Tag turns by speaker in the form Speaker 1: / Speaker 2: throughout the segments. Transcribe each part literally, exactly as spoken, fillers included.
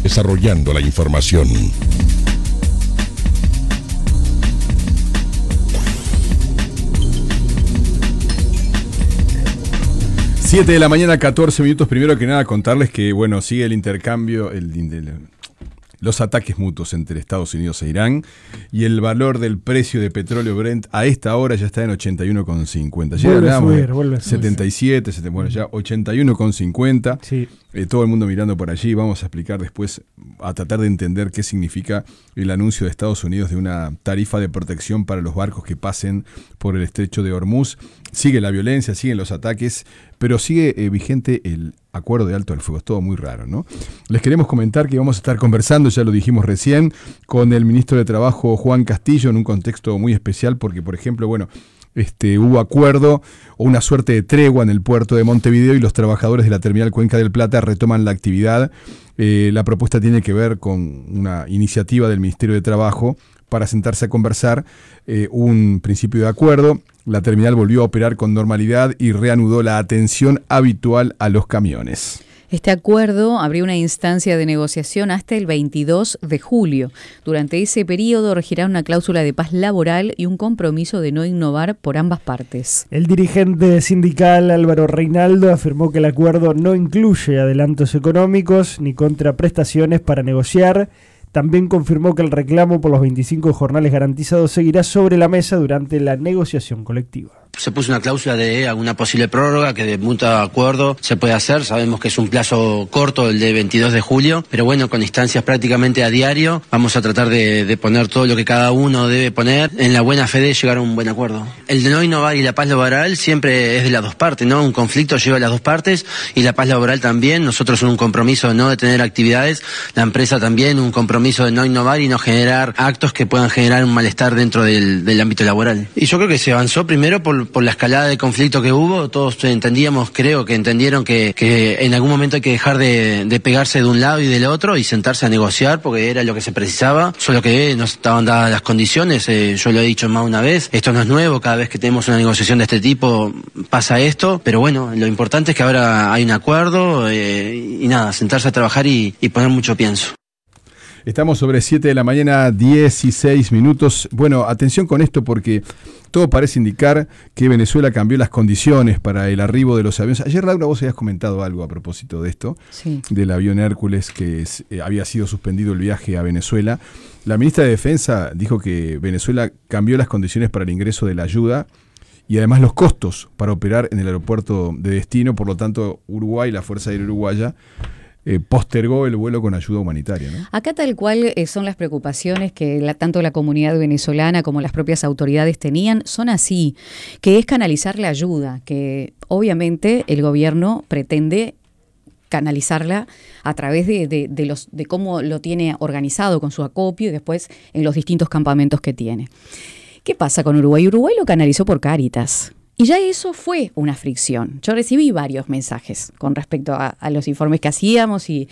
Speaker 1: Desarrollando la información.
Speaker 2: siete de la mañana, catorce minutos. Primero que nada, contarles que, bueno, sigue el intercambio, el, el, los ataques mutuos entre Estados Unidos e Irán, y el valor del precio de petróleo Brent a esta hora ya está en ochenta y uno con cincuenta. Ayer
Speaker 3: vuelve
Speaker 2: hablábamos
Speaker 3: a subir, vuelve a subir.
Speaker 2: setenta y siete, setenta, bueno, ya ochenta y uno con cincuenta.
Speaker 3: Sí.
Speaker 2: Eh, todo el mundo mirando por allí. Vamos a explicar después, a tratar de entender qué significa el anuncio de Estados Unidos de una tarifa de protección para los barcos que pasen por el estrecho de Hormuz. Sigue la violencia, siguen los ataques, pero sigue eh, vigente el acuerdo de alto del fuego. Es todo muy raro, ¿no? Les queremos comentar que vamos a estar conversando, ya lo dijimos recién, con el ministro de Trabajo, Juan Castillo, en un contexto muy especial, porque, por ejemplo, bueno, Este, hubo acuerdo o una suerte de tregua en el puerto de Montevideo y los trabajadores de la terminal Cuenca del Plata retoman la actividad. Eh, la propuesta tiene que ver con una iniciativa del Ministerio de Trabajo para sentarse a conversar, eh, un principio de acuerdo. La terminal volvió a operar con normalidad y reanudó la atención habitual a los camiones.
Speaker 4: Este acuerdo abrió una instancia de negociación hasta el veintidós de julio. Durante ese periodo regirá una cláusula de paz laboral y un compromiso de no innovar por ambas partes.
Speaker 3: El dirigente sindical Álvaro Reinaldo afirmó que el acuerdo no incluye adelantos económicos ni contraprestaciones para negociar. También confirmó que el reclamo por los veinticinco jornales garantizados seguirá sobre la mesa durante la negociación colectiva.
Speaker 5: Se puso una cláusula de alguna posible prórroga que de mutuo acuerdo se puede hacer. Sabemos que es un plazo corto, el de veintidós de julio, pero bueno, con instancias prácticamente a diario, vamos a tratar de, de poner todo lo que cada uno debe poner en la buena fe de llegar a un buen acuerdo. El de no innovar y la paz laboral siempre es de las dos partes, ¿no? Un conflicto lleva a las dos partes y la paz laboral también. Nosotros un compromiso de no detener actividades, la empresa también un compromiso de no innovar y no generar actos que puedan generar un malestar dentro del, del ámbito laboral. Y yo creo que se avanzó primero por por la escalada de conflicto que hubo. Todos entendíamos, creo que entendieron que, que en algún momento hay que dejar de, de pegarse de un lado y del otro y sentarse a negociar porque era lo que se precisaba, solo que no estaban dadas las condiciones. Eh, yo lo he dicho más una vez, esto no es nuevo, cada vez que tenemos una negociación de este tipo pasa esto, pero bueno, lo importante es que ahora hay un acuerdo eh, y nada, sentarse a trabajar y, y poner mucho pienso.
Speaker 2: Estamos sobre siete de la mañana, dieciséis minutos. Bueno, atención con esto porque todo parece indicar que Venezuela cambió las condiciones para el arribo de los aviones. Ayer, Laura, vos habías comentado algo a propósito de esto,
Speaker 4: sí,
Speaker 2: del avión Hércules, que es, eh, había sido suspendido el viaje a Venezuela. La ministra de Defensa dijo que Venezuela cambió las condiciones para el ingreso de la ayuda y además los costos para operar en el aeropuerto de destino. Por lo tanto, Uruguay, la Fuerza Aérea Uruguaya, Eh, postergó el vuelo con ayuda humanitaria, ¿no?
Speaker 4: Acá tal cual eh, son las preocupaciones que la, tanto la comunidad venezolana como las propias autoridades tenían, son así, que es canalizar la ayuda, que obviamente el gobierno pretende canalizarla a través de, de, de, los, de cómo lo tiene organizado con su acopio y después en los distintos campamentos que tiene. ¿Qué pasa con Uruguay? Uruguay lo canalizó por Cáritas. Y ya eso fue una fricción. Yo recibí varios mensajes con respecto a, a los informes que hacíamos y,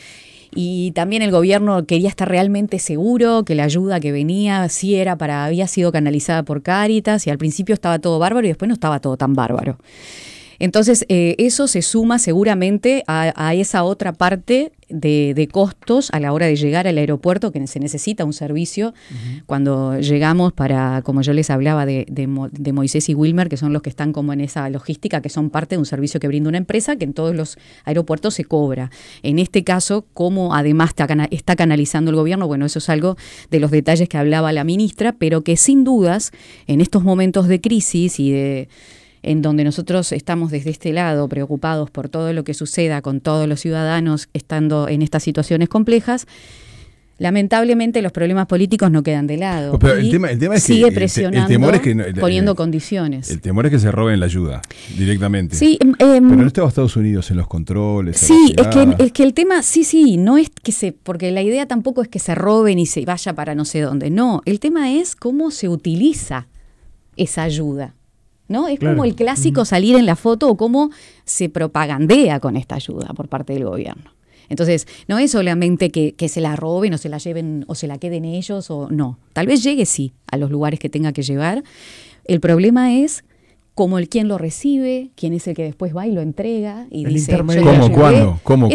Speaker 4: y también el gobierno quería estar realmente seguro que la ayuda que venía sí era para, había sido canalizada por Cáritas y al principio estaba todo bárbaro y después no estaba todo tan bárbaro. Entonces, eh, eso se suma seguramente a, a esa otra parte de, de costos a la hora de llegar al aeropuerto, que se necesita un servicio. Uh-huh. Cuando llegamos para, como yo les hablaba de, de, de Moisés y Wilmer, que son los que están como en esa logística, que son parte de un servicio que brinda una empresa, que en todos los aeropuertos se cobra. En este caso, cómo además está, está canalizando el gobierno, bueno, eso es algo de los detalles que hablaba la ministra, pero que sin dudas, en estos momentos de crisis y de en donde nosotros estamos desde este lado preocupados por todo lo que suceda con todos los ciudadanos estando en estas situaciones complejas, lamentablemente los problemas políticos no quedan de lado.
Speaker 2: Pero el tema, el tema es
Speaker 4: sigue
Speaker 2: que
Speaker 4: presionando,
Speaker 2: el temor es que, el,
Speaker 4: poniendo
Speaker 2: el,
Speaker 4: condiciones.
Speaker 2: El temor es que se roben la ayuda directamente.
Speaker 4: Sí, eh,
Speaker 2: pero no estaba Estados Unidos en los controles.
Speaker 4: Sí, es que, es que el tema, sí, sí, no es que se, porque la idea tampoco es que se roben y se vaya para no sé dónde. No, el tema es cómo se utiliza esa ayuda. ¿No? Es claro, como el clásico salir en la foto o cómo se propagandea con esta ayuda por parte del gobierno. Entonces, no es solamente que, que se la roben o se la lleven o se la queden ellos, o no. Tal vez llegue, sí, a los lugares que tenga que llevar. El problema es cómo el quien lo recibe, quién es el que después va y lo entrega y
Speaker 3: el
Speaker 4: dice...
Speaker 2: ¿Cómo, cuándo? ¿Cómo?